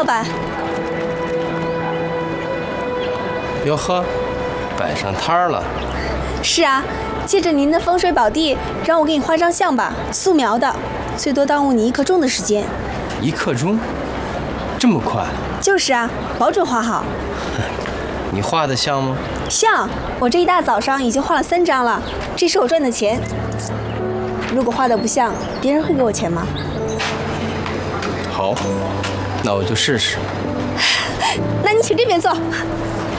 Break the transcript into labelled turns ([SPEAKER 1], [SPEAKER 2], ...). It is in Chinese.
[SPEAKER 1] 老板。
[SPEAKER 2] 哟呵，摆上摊儿了。
[SPEAKER 1] 是啊，借着您的风水宝地，让我给你画张像吧，素描的，最多耽误你1刻钟的时间。
[SPEAKER 2] 1刻钟？这么快？
[SPEAKER 1] 就是啊，保准画好。
[SPEAKER 2] 你画的像吗？
[SPEAKER 1] 像，我这一大早上已经画了3张了，这是我赚的钱。如果画的不像，别人会给我钱吗？
[SPEAKER 2] 好，那我就试试。
[SPEAKER 1] 那你请这边坐。